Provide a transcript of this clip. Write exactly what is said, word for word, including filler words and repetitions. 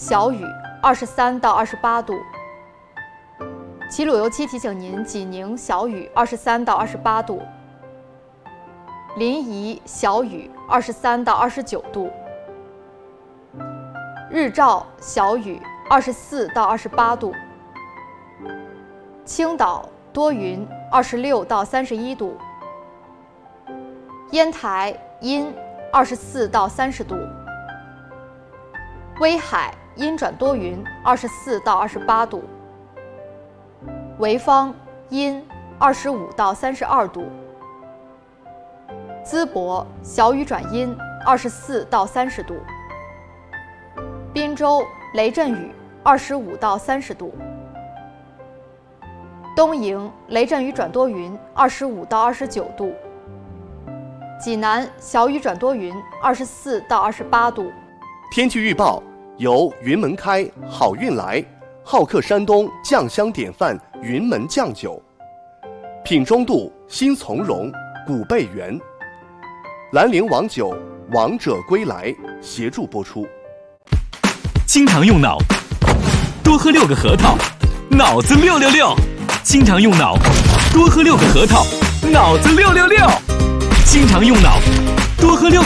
小雨二十三到二十八度。齐鲁油漆提醒您：济宁小雨二十三到二十八度。临沂小雨二十三到二十九度。日照小雨二十四到二十八度。青岛多云二十六到三十一度。烟台阴二十四到三十度。威海阴转多云二十四到二十八度。潍坊阴二十五到三十二度。淄博小雨转阴二十四到三十度。滨州雷阵雨二十五到三十度。东营雷阵雨转多云二十五到二十九度。济南小雨转多云二十四到二十八度。 天气预报由云门开好运来好客山东酱香典范云门酱酒，品中度新从容古贝源，兰陵王酒王者归来协助播出。 经常用脑，多喝六个核桃，脑子六六六。经常用脑，多喝六个核桃，脑子六六六。经常用脑，多喝六。